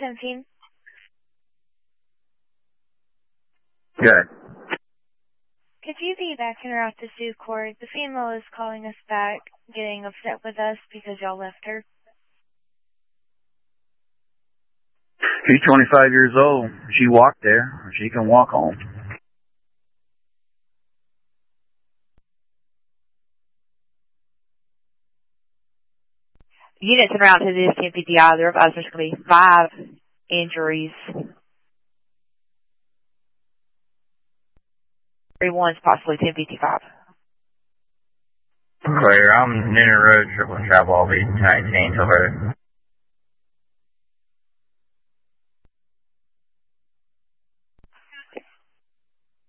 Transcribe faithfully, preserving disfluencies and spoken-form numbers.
ten team. Good. Could you be back en route to Sioux Court? The female is calling us back, getting upset with us because y'all left her. She's twenty-five years old. She walked there. She can walk home. Units en route to this ten fifty I. There are going to be five injuries. Everyone's possibly ten fifty-five. Clear. I'm Niner Road, triple travel. I'll be nineteen over.